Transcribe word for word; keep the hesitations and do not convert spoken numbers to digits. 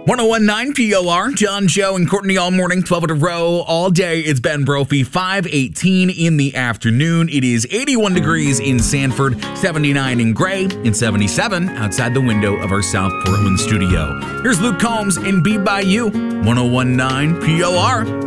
ten19 P O R, John, Joe, and Courtney all morning, twelve in a row, all day. It's Ben Brophy, five eighteen in the afternoon. It is eighty-one degrees in Sanford, seventy-nine in Gray, and seventy-seven outside the window of our South Portland studio. Here's Luke Combs and Be By You, ten nineteen P O R.